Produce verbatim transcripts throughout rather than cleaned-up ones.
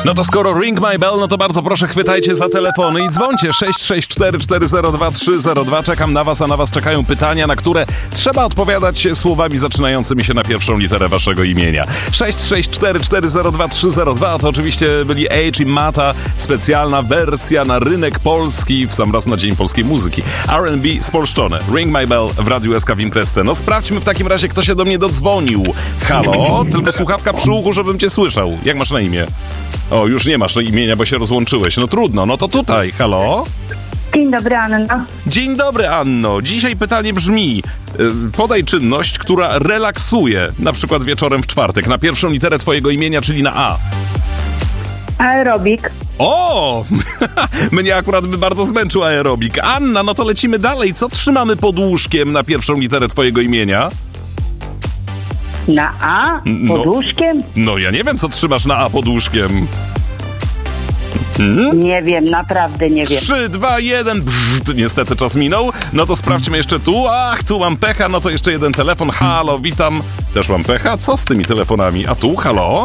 No to skoro ring my bell, no to bardzo proszę chwytajcie za telefony i dzwońcie sześć sześć cztery cztery zero dwa trzy zero dwa. Czekam na was, a na was czekają pytania, na które trzeba odpowiadać słowami zaczynającymi się na pierwszą literę waszego imienia. sześć sześć cztery cztery zero dwa trzy zero dwa to oczywiście byli Age i Mata, specjalna wersja na rynek polski w sam raz na Dzień Polskiej Muzyki. R and B spolszczone. Ring my bell w Radiu S K w Imprezce. No sprawdźmy w takim razie, kto się do mnie dodzwonił. Halo? Tylko słuchawka przy uchu, żebym cię słyszał. Jak masz na imię? O, już nie masz imienia, bo się rozłączyłeś. No trudno, no to tutaj. Halo? Dzień dobry, Anna. Dzień dobry, Anno. Dzisiaj pytanie brzmi, podaj czynność, która relaksuje, na przykład wieczorem w czwartek, na pierwszą literę twojego imienia, czyli na A. Aerobik. O! Mnie akurat by bardzo zmęczył aerobik. Anna, no to lecimy dalej. Co trzymamy pod łóżkiem na pierwszą literę twojego imienia? Na A? Pod No. łóżkiem? No ja nie wiem, co trzymasz na A pod łóżkiem. Hmm? Nie wiem, naprawdę nie wiem. trzy, dwa, jeden. Brrr, niestety czas minął. No to sprawdźmy jeszcze tu. Ach, tu mam pecha. No to jeszcze jeden telefon. Halo, witam. Też mam pecha. Co z tymi telefonami? A tu, halo?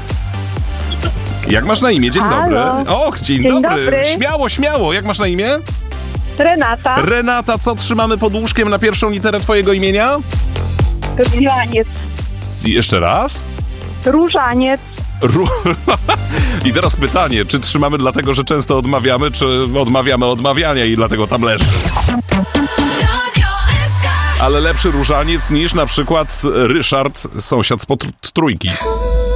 Jak masz na imię? Dzień Halo. dobry. Och, dzień, Dzień dobry. dobry. Śmiało, śmiało. Jak masz na imię? Renata. Renata, co trzymamy pod łóżkiem na pierwszą literę twojego imienia? Różaniec. I jeszcze raz. Różaniec. Ru- I teraz pytanie, czy trzymamy dlatego, że często odmawiamy, czy odmawiamy odmawiania i dlatego tam leży? Ale lepszy różaniec niż na przykład Ryszard, sąsiad z pod trójki.